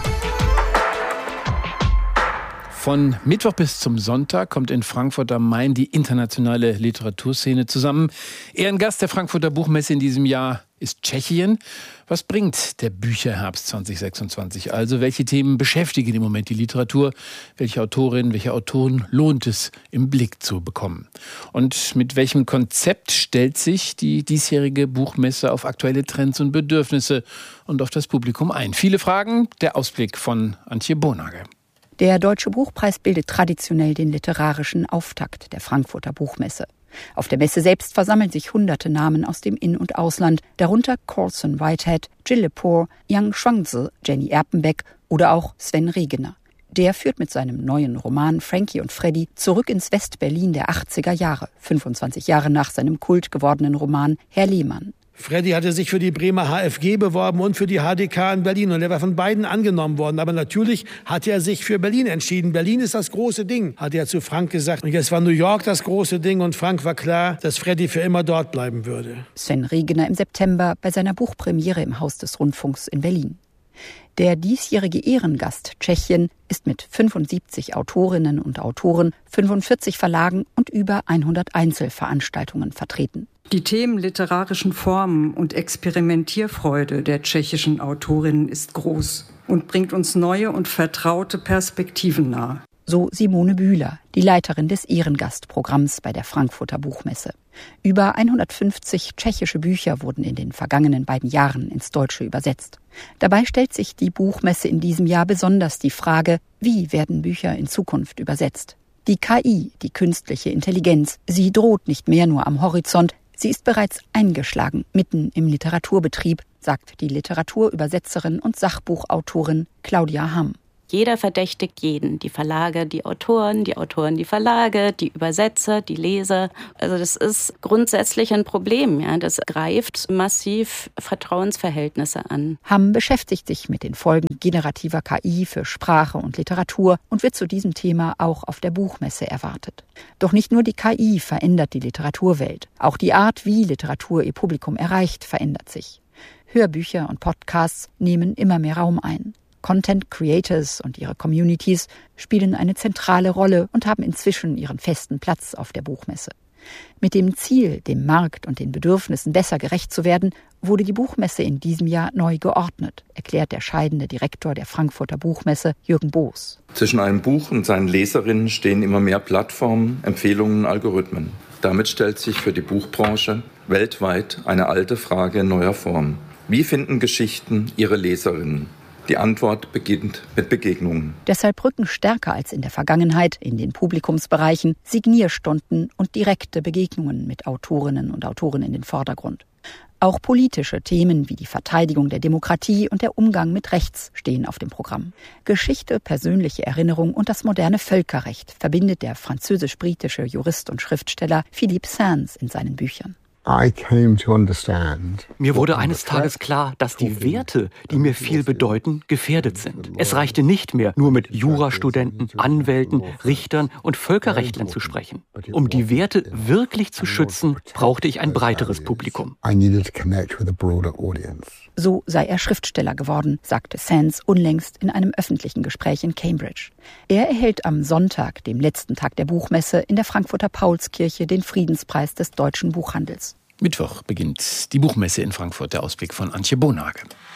Von Mittwoch bis zum Sonntag kommt in Frankfurt am Main die internationale Literaturszene zusammen. Ehrengast der Frankfurter Buchmesse in diesem Jahr ist Tschechien. Was bringt der Bücherherbst 2026? Also welche Themen beschäftigen im Moment die Literatur? Welche Autorinnen, welche Autoren lohnt es im Blick zu bekommen? Und mit welchem Konzept stellt sich die diesjährige Buchmesse auf aktuelle Trends und Bedürfnisse und auf das Publikum ein? Viele Fragen, der Ausblick von Antje Bonage. Der Deutsche Buchpreis bildet traditionell den literarischen Auftakt der Frankfurter Buchmesse. Auf der Messe selbst versammeln sich hunderte Namen aus dem In- und Ausland, darunter Colson Whitehead, Jill Lepore, Yang Shuangzi, Jenny Erpenbeck oder auch Sven Regener. Der führt mit seinem neuen Roman Frankie und Freddy zurück ins West-Berlin der 80er Jahre, 25 Jahre nach seinem Kult gewordenen Roman Herr Lehmann. Freddy hatte sich für die Bremer HFG beworben und für die HDK in Berlin. Und er war von beiden angenommen worden. Aber natürlich hat er sich für Berlin entschieden. Berlin ist das große Ding, hat er zu Frank gesagt. Und jetzt war New York das große Ding. Und Frank war klar, dass Freddy für immer dort bleiben würde. Sven Regener im September bei seiner Buchpremiere im Haus des Rundfunks in Berlin. Der diesjährige Ehrengast Tschechien ist mit 75 Autorinnen und Autoren, 45 Verlagen und über 100 Einzelveranstaltungen vertreten. Die Themen literarischen Formen und Experimentierfreude der tschechischen Autorinnen ist groß und bringt uns neue und vertraute Perspektiven nahe. So Simone Bühler, die Leiterin des Ehrengastprogramms bei der Frankfurter Buchmesse. Über 150 tschechische Bücher wurden in den vergangenen 2 Jahren ins Deutsche übersetzt. Dabei stellt sich die Buchmesse in diesem Jahr besonders die Frage, wie werden Bücher in Zukunft übersetzt? Die KI, die künstliche Intelligenz, sie droht nicht mehr nur am Horizont, sie ist bereits eingeschlagen, mitten im Literaturbetrieb, sagt die Literaturübersetzerin und Sachbuchautorin Claudia Hamm. Jeder verdächtigt jeden. Die Verlage, die Autoren die Verlage, die Übersetzer, die Leser. Also das ist grundsätzlich ein Problem. Ja. Das greift massiv Vertrauensverhältnisse an. Hamm beschäftigt sich mit den Folgen generativer KI für Sprache und Literatur und wird zu diesem Thema auch auf der Buchmesse erwartet. Doch nicht nur die KI verändert die Literaturwelt. Auch die Art, wie Literatur ihr Publikum erreicht, verändert sich. Hörbücher und Podcasts nehmen immer mehr Raum ein. Content Creators und ihre Communities spielen eine zentrale Rolle und haben inzwischen ihren festen Platz auf der Buchmesse. Mit dem Ziel, dem Markt und den Bedürfnissen besser gerecht zu werden, wurde die Buchmesse in diesem Jahr neu geordnet, erklärt der scheidende Direktor der Frankfurter Buchmesse, Jürgen Boos. Zwischen einem Buch und seinen Leserinnen stehen immer mehr Plattformen, Empfehlungen, Algorithmen. Damit stellt sich für die Buchbranche weltweit eine alte Frage in neuer Form. Wie finden Geschichten ihre Leserinnen? Die Antwort beginnt mit Begegnungen. Deshalb rücken stärker als in der Vergangenheit in den Publikumsbereichen Signierstunden und direkte Begegnungen mit Autorinnen und Autoren in den Vordergrund. Auch politische Themen wie die Verteidigung der Demokratie und der Umgang mit Rechts stehen auf dem Programm. Geschichte, persönliche Erinnerung und das moderne Völkerrecht verbindet der französisch-britische Jurist und Schriftsteller Philippe Sands in seinen Büchern. Mir wurde eines Tages klar, dass die Werte, die mir viel bedeuten, gefährdet sind. Es reichte nicht mehr, nur mit Jurastudenten, Anwälten, Richtern und Völkerrechtlern zu sprechen. Um die Werte wirklich zu schützen, brauchte ich ein breiteres Publikum. So sei er Schriftsteller geworden, sagte Sands unlängst in einem öffentlichen Gespräch in Cambridge. Er erhält am Sonntag, dem letzten Tag der Buchmesse, in der Frankfurter Paulskirche den Friedenspreis des deutschen Buchhandels. Mittwoch beginnt die Buchmesse in Frankfurt. Der Ausblick von Antje Bonhage.